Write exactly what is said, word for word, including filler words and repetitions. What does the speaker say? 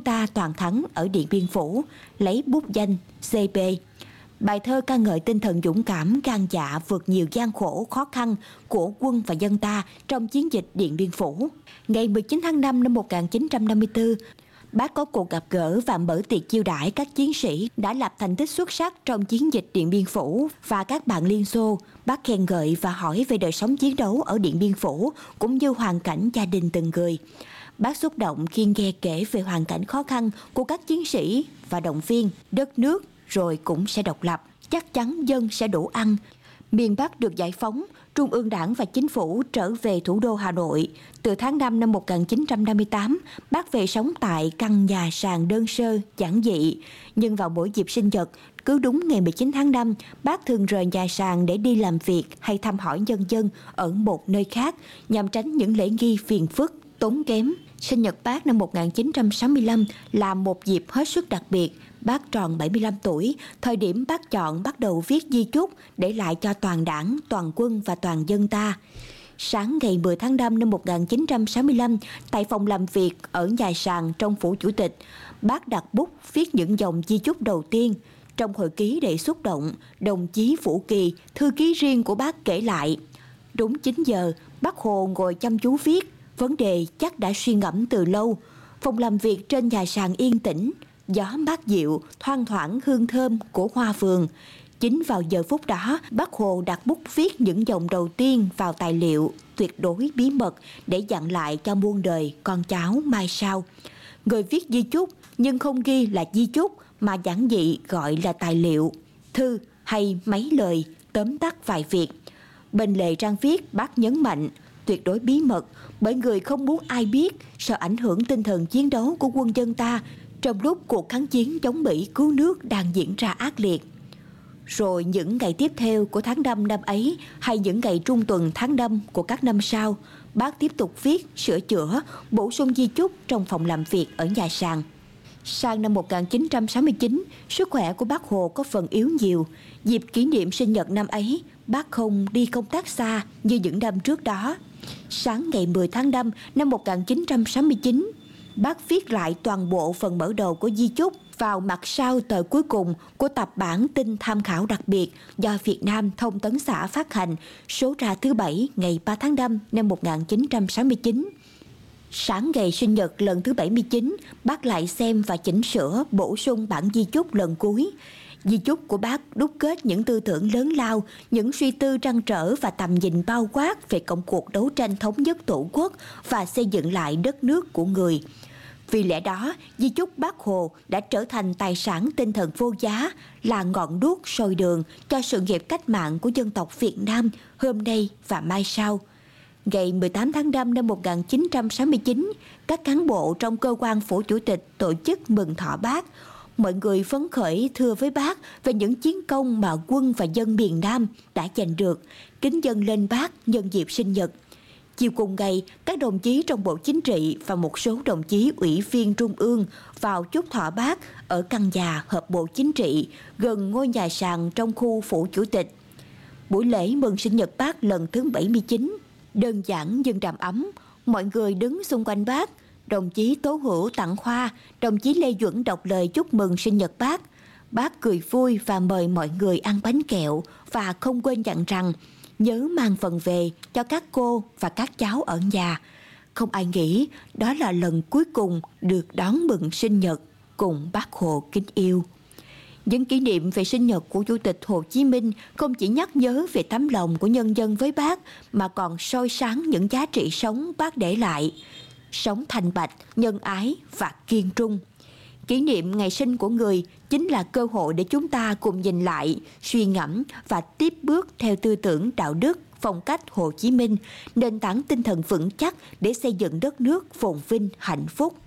ta toàn thắng ở Điện Biên Phủ, lấy bút danh xê pê. Bài thơ ca ngợi tinh thần dũng cảm, gan dạ vượt nhiều gian khổ, khó khăn của quân và dân ta trong chiến dịch Điện Biên Phủ. Ngày mười chín tháng năm năm một nghìn chín trăm năm mươi tư, Bác có cuộc gặp gỡ và mở tiệc chiêu đãi các chiến sĩ đã lập thành tích xuất sắc trong chiến dịch Điện Biên Phủ và các bạn Liên Xô. Bác khen ngợi và hỏi về đời sống chiến đấu ở Điện Biên Phủ cũng như hoàn cảnh gia đình từng người. Bác xúc động khi nghe kể về hoàn cảnh khó khăn của các chiến sĩ và động viên đất nước rồi cũng sẽ độc lập, chắc chắn dân sẽ đủ ăn. Miền Bắc được giải phóng, Trung ương Đảng và Chính phủ trở về thủ đô Hà Nội. Từ tháng năm năm một nghìn chín trăm năm mươi tám, Bác về sống tại căn nhà sàn đơn sơ, giản dị. Nhưng vào mỗi dịp sinh nhật, cứ đúng ngày mười chín tháng năm, Bác thường rời nhà sàn để đi làm việc hay thăm hỏi nhân dân ở một nơi khác nhằm tránh những lễ nghi phiền phức, tốn kém. Sinh nhật Bác năm một nghìn chín trăm sáu mươi lăm là một dịp hết sức đặc biệt. Bác tròn bảy mươi lăm tuổi, thời điểm Bác chọn bắt đầu viết di chúc để lại cho toàn đảng, toàn quân và toàn dân ta. Sáng ngày mười tháng năm năm một nghìn chín trăm sáu mươi lăm, tại phòng làm việc ở nhà sàn trong phủ chủ tịch, Bác đặt bút viết những dòng di chúc đầu tiên. Trong hồi ký đầy xúc động, đồng chí Vũ Kỳ, thư ký riêng của Bác kể lại. Đúng chín giờ, Bác Hồ ngồi chăm chú viết, vấn đề chắc đã suy ngẫm từ lâu. Phòng làm việc trên nhà sàn yên tĩnh, gió mát dịu, thoang thoảng hương thơm của hoa vườn. Chính vào giờ phút đó, Bác Hồ đặt bút viết những dòng đầu tiên vào tài liệu tuyệt đối bí mật để dặn lại cho muôn đời con cháu mai sau. Người viết di chúc nhưng không ghi là di chúc mà giản dị gọi là tài liệu, thư hay mấy lời tóm tắt vài việc. Bên lề trang viết, Bác nhấn mạnh tuyệt đối bí mật bởi người không muốn ai biết, sợ ảnh hưởng tinh thần chiến đấu của quân dân ta trong lúc cuộc kháng chiến chống Mỹ cứu nước đang diễn ra ác liệt. Rồi những ngày tiếp theo của tháng năm năm ấy hay những ngày trung tuần tháng năm của các năm sau, Bác tiếp tục viết, sửa chữa, bổ sung di chúc trong phòng làm việc ở nhà sàn. Sang năm một nghìn chín trăm sáu mươi chín, sức khỏe của Bác Hồ có phần yếu nhiều. Dịp kỷ niệm sinh nhật năm ấy, Bác không đi công tác xa như những năm trước đó. Sáng ngày mười tháng năm năm một nghìn chín trăm sáu mươi chín, Bác viết lại toàn bộ phần mở đầu của di chúc vào mặt sau tờ cuối cùng của tập bản tin tham khảo đặc biệt do Việt Nam Thông tấn xã phát hành, số ra thứ bảy ngày ba tháng năm năm một nghìn chín trăm sáu mươi chín. Sáng ngày sinh nhật lần thứ bảy mươi chín, Bác lại xem và chỉnh sửa, bổ sung bản di chúc lần cuối. Di chúc của Bác đúc kết những tư tưởng lớn lao, những suy tư trăn trở và tầm nhìn bao quát về công cuộc đấu tranh thống nhất Tổ quốc và xây dựng lại đất nước của người. Vì lẽ đó, di chúc Bác Hồ đã trở thành tài sản tinh thần vô giá, là ngọn đuốc soi đường cho sự nghiệp cách mạng của dân tộc Việt Nam hôm nay và mai sau. Ngày mười tám tháng năm năm một nghìn chín trăm sáu mươi chín, các cán bộ trong cơ quan phủ chủ tịch tổ chức mừng thọ Bác. Mọi người phấn khởi thưa với Bác về những chiến công mà quân và dân miền Nam đã giành được, kính dâng lên Bác nhân dịp sinh nhật. Chiều cùng ngày, các đồng chí trong Bộ Chính trị và một số đồng chí ủy viên Trung ương vào chúc thọ Bác ở căn nhà họp Bộ Chính trị gần ngôi nhà sàn trong khu phủ chủ tịch. Buổi lễ mừng sinh nhật Bác lần thứ bảy mươi chín, đơn giản nhưng đầm ấm, mọi người đứng xung quanh Bác. Đồng chí Tố Hữu tặng hoa, đồng chí Lê Duẩn đọc lời chúc mừng sinh nhật Bác. Bác cười vui và mời mọi người ăn bánh kẹo và không quên dặn rằng nhớ mang phần về cho các cô và các cháu ở nhà. Không ai nghĩ đó là lần cuối cùng được đón mừng sinh nhật cùng Bác Hồ kính yêu. Những kỷ niệm về sinh nhật của Chủ tịch Hồ Chí Minh không chỉ nhắc nhớ về tấm lòng của nhân dân với Bác mà còn soi sáng những giá trị sống Bác để lại. Sống thành bạch, nhân ái và kiên trung. Kỷ niệm ngày sinh của người chính là cơ hội để chúng ta cùng nhìn lại, suy ngẫm và tiếp bước theo tư tưởng đạo đức, phong cách Hồ Chí Minh, nền tảng tinh thần vững chắc để xây dựng đất nước phồn vinh, hạnh phúc.